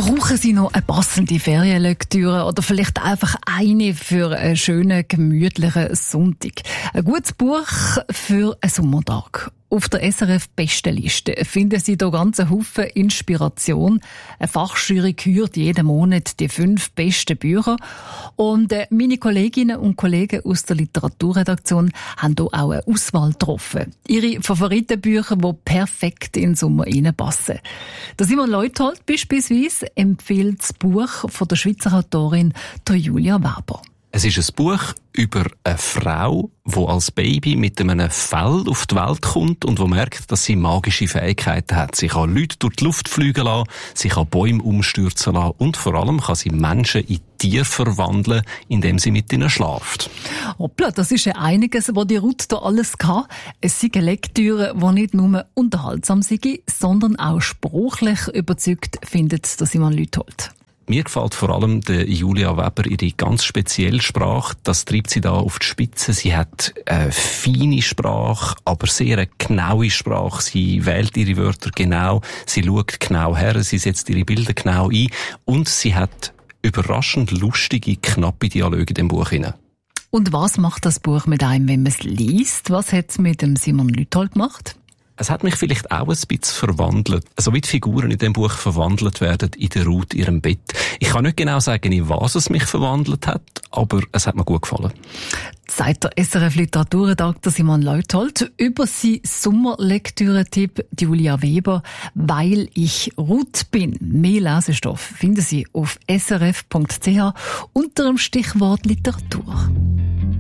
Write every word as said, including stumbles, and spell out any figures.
Brauchen Sie noch eine passende Ferienlektüre oder vielleicht einfach eine für einen schönen, gemütlichen Sonntag? Ein gutes Buch für einen Sommertag. Auf der S R F-Bestenliste finden Sie hier ganz einen Haufen Inspiration. Eine Fachjury kürt jeden Monat die fünf besten Bücher. Und äh, meine Kolleginnen und Kollegen aus der Literaturredaktion haben hier auch eine Auswahl getroffen. Ihre Favoritenbücher, die perfekt in den Sommer reinpassen. Der Simon Leuthold beispielsweise empfiehlt das Buch von der Schweizer Autorin der Julia Weber. Es ist ein Buch über eine Frau, die als Baby mit einem Fell auf die Welt kommt und die merkt, dass sie magische Fähigkeiten hat. Sie kann Leute durch die Luft fliegen lassen, sie kann Bäume umstürzen lassen und vor allem kann sie Menschen in Tiere verwandeln, indem sie mit ihnen schlaft. Hoppla, das ist ja einiges, was die Ruth da alles kann. Es sind Lektüre, die nicht nur unterhaltsam sind, sondern auch sprachlich überzeugt, findet der Simon Leuthold. Mir gefällt vor allem der Julia Weber ihre ganz spezielle Sprache. Das treibt sie da auf die Spitze. Sie hat eine feine Sprache, aber sehr eine genaue Sprache. Sie wählt ihre Wörter genau, sie schaut genau her, sie setzt ihre Bilder genau ein und sie hat überraschend lustige, knappe Dialoge in dem Buch hinein. Und was macht das Buch mit einem, wenn man es liest? Was hat es mit dem Simon Leuthold gemacht? Es hat mich vielleicht auch ein bisschen verwandelt. So wie die Figuren in dem Buch verwandelt werden in der Ruth, ihrem Bett. Ich kann nicht genau sagen, in was es mich verwandelt hat, aber es hat mir gut gefallen. Sagt der S R F-Literaturredakteur Simon Leuthold über seinen Sommerlektüre-Tipp Julia Weber, «Weil ich Ruth bin». Mehr Lesestoff finden Sie auf s r f punkt c h unter dem Stichwort Literatur.